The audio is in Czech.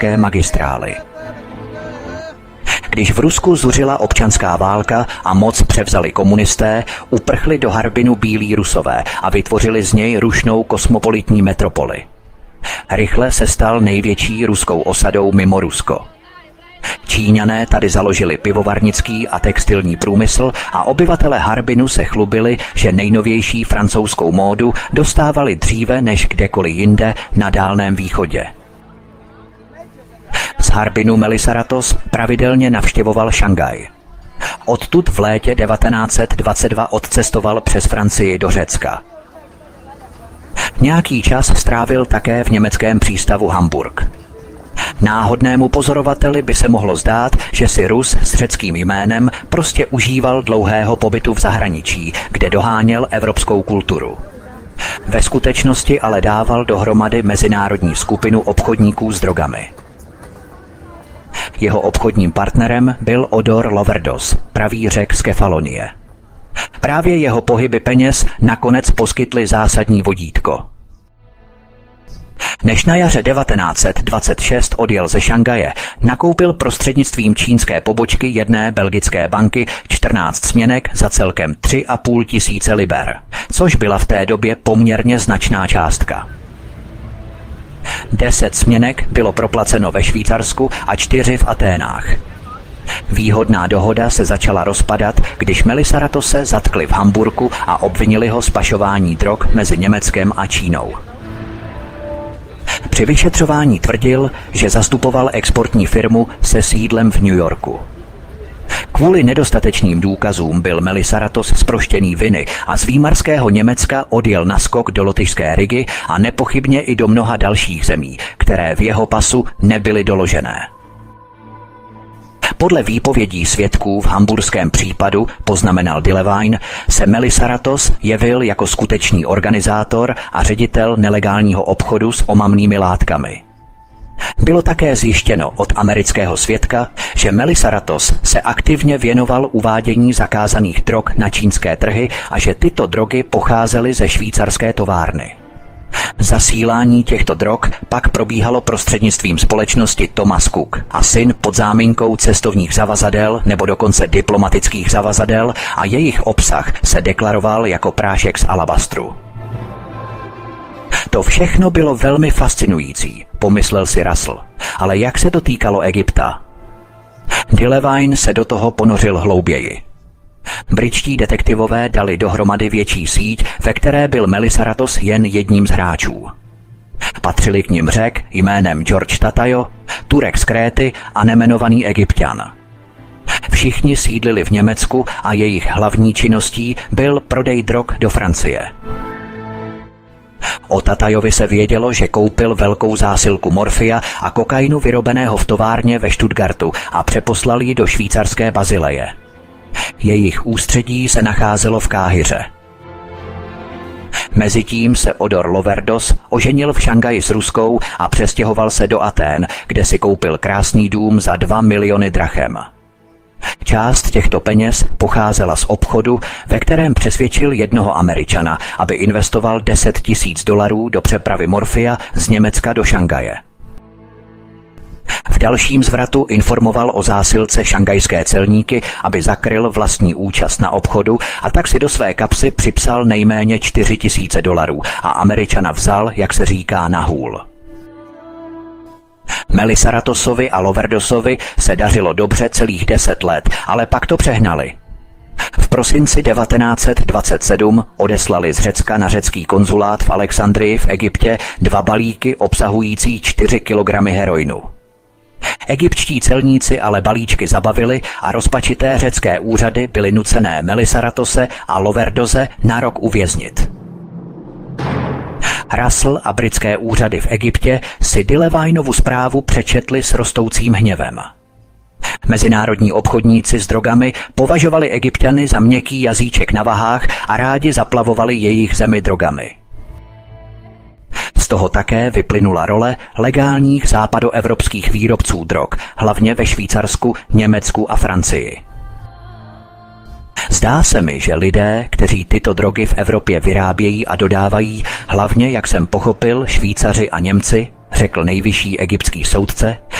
horské magistrály. Když v Rusku zuřila občanská válka a moc převzali komunisté, uprchli do Harbinu bílí Rusové a vytvořili z něj rušnou kosmopolitní metropoli. Rychle se stal největší ruskou osadou mimo Rusko. Číňané tady založili pivovarnický a textilní průmysl a obyvatele Harbinu se chlubili, že nejnovější francouzskou módu dostávali dříve než kdekoliv jinde na Dálném východě. Z Harbinu Melisaratos pravidelně navštěvoval Šangaj. Odtud v létě 1922 odcestoval přes Francii do Řecka. Nějaký čas strávil také v německém přístavu Hamburg. Náhodnému pozorovateli by se mohlo zdát, že si Rus s řeckým jménem prostě užíval dlouhého pobytu v zahraničí, kde doháněl evropskou kulturu. Ve skutečnosti ale dával dohromady mezinárodní skupinu obchodníků s drogami. Jeho obchodním partnerem byl Odor Loverdos, pravý Řek z Kefalonie. Právě jeho pohyby peněz nakonec poskytly zásadní vodítko. Než na jaře 1926 odjel ze Šangaje, nakoupil prostřednictvím čínské pobočky jedné belgické banky 14 směnek za celkem 3,5 tisíce liber, což byla v té době poměrně značná částka. 10 směnek bylo proplaceno ve Švýcarsku a 4 v Aténách. Výhodná dohoda se začala rozpadat, když Melisaratose zatkli v Hamburku a obvinili ho z pašování drog mezi Německem a Čínou. Při vyšetřování tvrdil, že zastupoval exportní firmu se sídlem v New Yorku. Kvůli nedostatečným důkazům byl Melisaratos zproštěný viny a z výmarského Německa odjel na skok do lotyšské Rigy a nepochybně i do mnoha dalších zemí, které v jeho pasu nebyly doložené. Podle výpovědí svědků v hamburském případu, poznamenal Dillewein, se Melisaratos jevil jako skutečný organizátor a ředitel nelegálního obchodu s omamnými látkami. Bylo také zjištěno od amerického svědka, že Melisaratos se aktivně věnoval uvádění zakázaných drog na čínské trhy a že tyto drogy pocházely ze švýcarské továrny. Zasílání těchto drog pak probíhalo prostřednictvím společnosti Thomas Cook a syn pod záminkou cestovních zavazadel nebo dokonce diplomatických zavazadel a jejich obsah se deklaroval jako prášek z alabastru. To všechno bylo velmi fascinující, pomyslel si Russell, ale jak se to týkalo Egypta? Dillewein se do toho ponořil hlouběji. Britští detektivové dali dohromady větší síť, ve které byl Melisaratos jen jedním z hráčů. Patřili k nim Řek jménem George Tatayo, Turek z Kréty a nemenovaný Egypťan. Všichni sídlili v Německu a jejich hlavní činností byl prodej drog do Francie. O Tatajovi se vědělo, že koupil velkou zásilku morfia a kokainu vyrobeného v továrně ve Stuttgartu a přeposlal ji do švýcarské Bazileje. Jejich ústředí se nacházelo v Káhiře. Mezitím se Odor Loverdos oženil v Šangaji s Ruskou a přestěhoval se do Atén, kde si koupil krásný dům za 2 miliony drachem. Část těchto peněz pocházela z obchodu, ve kterém přesvědčil jednoho Američana, aby investoval $10,000 do přepravy morfia z Německa do Šangaje. V dalším zvratu informoval o zásilce šangajské celníky, aby zakryl vlastní účast na obchodu a tak si do své kapsy připsal nejméně $4,000 a Američana vzal, jak se říká, na hůl. Melisaratosovi a Loverdosovi se dařilo dobře celých 10 let, ale pak to přehnali. V prosinci 1927 odeslali z Řecka na řecký konzulát v Alexandrii v Egyptě 2 balíky obsahující 4 kilogramy heroinu. Egyptští celníci ale balíčky zabavili a rozpačité řecké úřady byly nucené Melisaratose a Loverdose na rok uvěznit. Russell a britské úřady v Egyptě si Dilleweinovu zprávu přečetli s rostoucím hněvem. Mezinárodní obchodníci s drogami považovali Egypťany za měkký jazyček na vahách a rádi zaplavovali jejich zemi drogami. Z toho také vyplynula role legálních západoevropských výrobců drog, hlavně ve Švýcarsku, Německu a Francii. Zdá se mi, že lidé, kteří tyto drogy v Evropě vyrábějí a dodávají, hlavně, jak jsem pochopil, Švýcaři a Němci, řekl nejvyšší egyptský soudce,